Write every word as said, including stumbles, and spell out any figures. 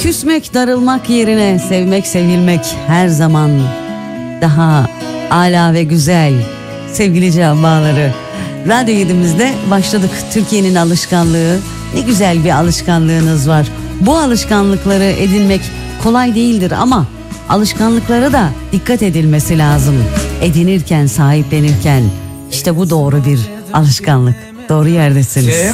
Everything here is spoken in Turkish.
Küsmek, darılmak yerine sevmek, sevilmek her zaman daha âlâ ve güzel. Sevgili Can Bağları, Radyo yedimizde başladık. Türkiye'nin alışkanlığı, ne güzel bir alışkanlığınız var. Bu alışkanlıkları edinmek kolay değildir ama alışkanlıklara da dikkat edilmesi lazım. Edinirken, sahiplenirken işte bu doğru bir alışkanlık. Doğru yerdesiniz.